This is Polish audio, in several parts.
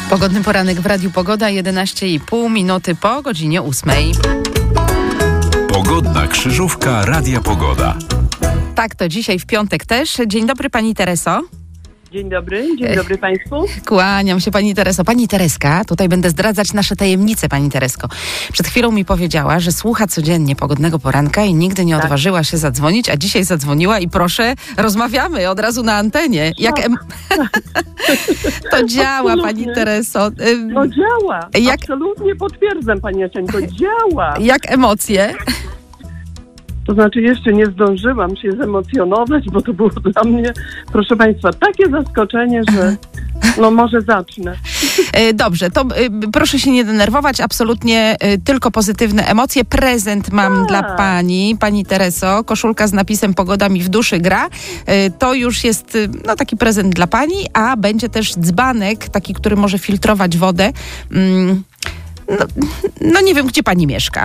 Pogodny poranek w Radiu Pogoda, 11,5 minuty po godzinie 8. Pogodna krzyżówka Radia Pogoda. Tak, to dzisiaj w piątek też. Dzień dobry pani Tereso. Dzień dobry Państwu. Kłaniam się pani Tereso. Pani Tereska, tutaj będę zdradzać nasze tajemnice, pani Teresko. Przed chwilą mi powiedziała, że słucha codziennie Pogodnego Poranka i nigdy nie odważyła się zadzwonić, a dzisiaj zadzwoniła i proszę, rozmawiamy od razu na antenie. To działa, pani Tereso. No działa. Absolutnie potwierdzam, pani Jasieńko. Działa. Jak emocje? To znaczy jeszcze nie zdążyłam się zemocjonować, bo to było dla mnie, proszę Państwa, takie zaskoczenie, że no może zacznę. Dobrze, to proszę się nie denerwować, absolutnie tylko pozytywne emocje. Prezent mam dla pani Tereso, koszulka z napisem Pogoda mi w duszy gra. To już jest taki prezent dla pani, a będzie też dzbanek, taki, który może filtrować wodę. No nie wiem, gdzie pani mieszka.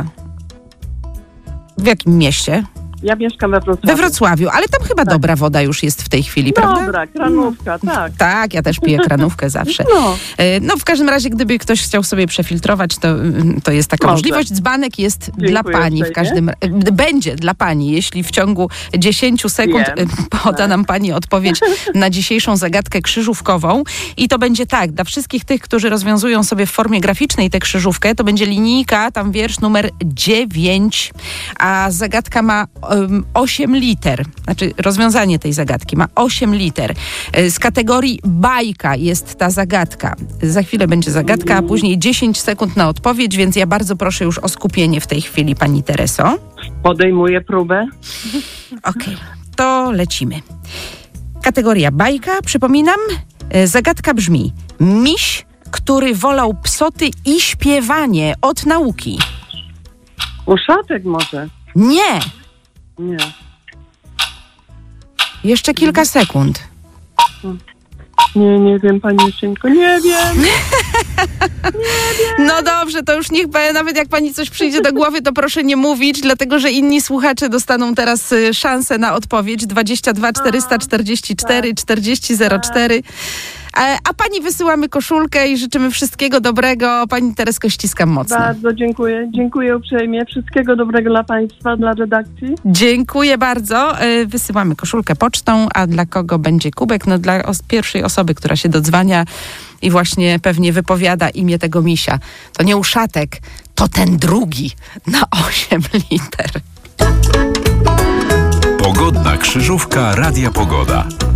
W jakim mieście? Ja mieszkam we Wrocławiu. We Wrocławiu, ale tam chyba dobra woda już jest w tej chwili, prawda? Dobra, kranówka, tak. Tak, ja też piję kranówkę zawsze. No w każdym razie, gdyby ktoś chciał sobie przefiltrować, to jest taka możliwość. Dzbanek jest dla pani w każdym będzie dla pani, jeśli w ciągu 10 sekund poda nam pani odpowiedź na dzisiejszą zagadkę krzyżówkową. I to będzie tak, dla wszystkich tych, którzy rozwiązują sobie w formie graficznej tę krzyżówkę, to będzie linijka, tam wiersz numer 9, a zagadka ma 8 liter. Znaczy rozwiązanie tej zagadki ma 8 liter. Z kategorii bajka jest ta zagadka. Za chwilę będzie zagadka, a później 10 sekund na odpowiedź, więc ja bardzo proszę już o skupienie w tej chwili, pani Tereso. Podejmuję próbę. Okej, to lecimy. Kategoria bajka, przypominam, zagadka brzmi: miś, który wolał psoty i śpiewanie od nauki. Uszatek może? Nie. Nie. Jeszcze kilka sekund. Nie wiem, pani Jasieńko, nie wiem. No dobrze, to już niech nawet jak pani coś przyjdzie do głowy, to proszę nie mówić, dlatego że inni słuchacze dostaną teraz szansę na odpowiedź. 22 444 40 04. A pani wysyłamy koszulkę i życzymy wszystkiego dobrego. Pani Teresko, ściskam mocno. Bardzo dziękuję. Dziękuję uprzejmie. Wszystkiego dobrego dla Państwa, dla redakcji. Dziękuję bardzo. Wysyłamy koszulkę pocztą, a dla kogo będzie kubek? No dla pierwszej osoby, która się dodzwania i właśnie pewnie wypowiada imię tego misia. To nie Uszatek, to ten drugi na 8 liter. Pogodna krzyżówka Radia Pogoda.